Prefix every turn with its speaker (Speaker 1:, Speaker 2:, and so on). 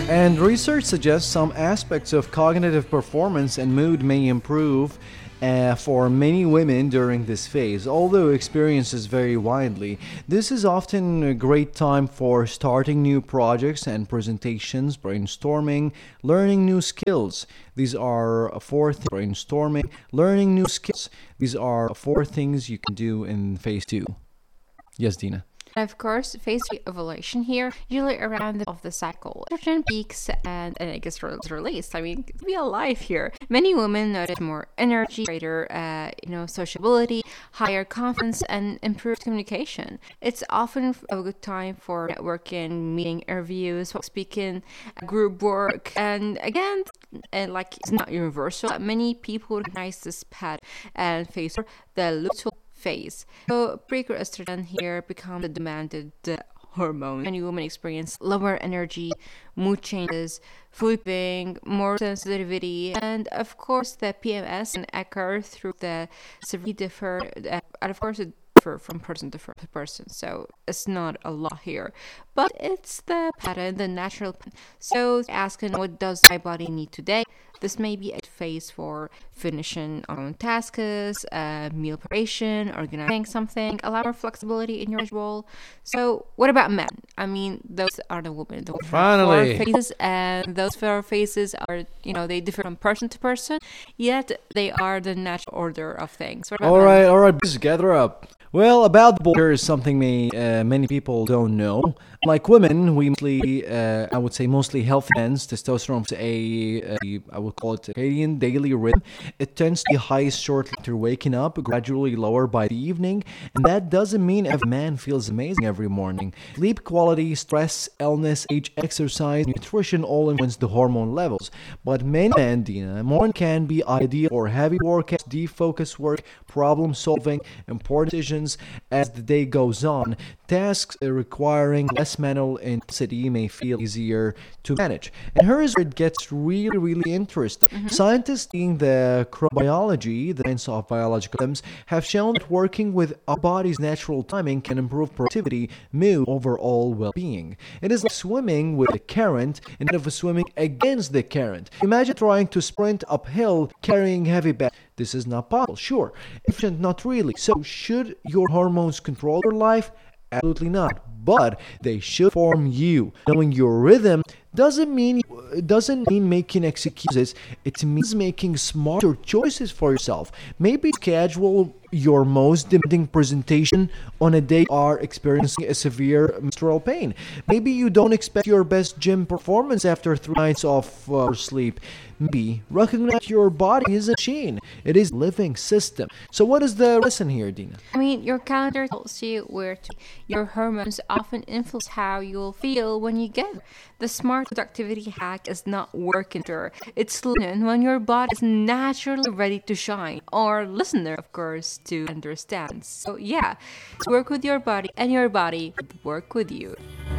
Speaker 1: And research suggests some aspects of cognitive performance and mood may improve for many women during this phase, although experiences vary widely. This is often a great time for starting new projects and presentations, brainstorming, learning new skills. These are brainstorming, learning new skills. These are four things you can do in phase two. Yes, Dina.
Speaker 2: Of course, phase three ovulation here, usually around the of the cycle. Estrogen peaks and it gets released. I mean, to be alive here. Many women notice more energy, greater, sociability, higher confidence, and improved communication. It's often a good time for networking, meeting interviews, speaking, group work, and again, it's not universal. Many people recognize this pattern and phase four, the luteal phase. So pre-estrogen here becomes the demanded hormone. Many women experience lower energy, mood changes, sleeping, more sensitivity, and of course the PMS can occur through the severely differ, and of course it differ from person to person. So it's not a lot here, but it's the pattern, the natural pattern. So asking, what does my body need today? This may be a phase for finishing on tasks, meal preparation, organizing something, allow more flexibility in your schedule. So, what about men? I mean, those are the women. Those
Speaker 1: Finally.
Speaker 2: four phases, and those four phases are, they differ from person to person, yet they are the natural order of things. What about men?
Speaker 1: All right, please gather up. Well, about the border is something many people don't know. Like women, we I would say mostly healthy men's testosterone I would call it circadian daily rhythm. It tends to be highest shortly after waking up, gradually lower by the evening, and that doesn't mean every man feels amazing every morning. Sleep quality, stress, illness, age, exercise, nutrition all influence the hormone levels. But many men, Dina, morning can be ideal for heavy workouts, deep focus work, problem solving, important decisions as the day goes on. Tasks requiring less mental intensity may feel easier to manage. And here's where it gets really, really interesting. Scientists studying the chronobiology, the science of biological rhythms, have shown that working with our body's natural timing can improve productivity, mood, overall well-being. It is like swimming with the current instead of swimming against the current. Imagine trying to sprint uphill carrying heavy bags. This is not possible, sure. Efficient, not really. So should your hormones control your life? Absolutely not. But they should form you. Knowing your rhythm doesn't mean making excuses. It means making smarter choices for yourself. Maybe schedule your most demanding presentation on a day you are experiencing a severe menstrual pain. Maybe you don't expect your best gym performance after 3 nights of sleep. Maybe recognize your body is a machine. It is a living system. So what is the lesson here, Dina?
Speaker 2: I mean, your calendar tells you where to. Your hormones often influence how you'll feel when you get there. The smart productivity hack is not working there. It's listening when your body is naturally ready to shine, or listener, of course, to understand. So yeah, work with your body, and your body would work with you.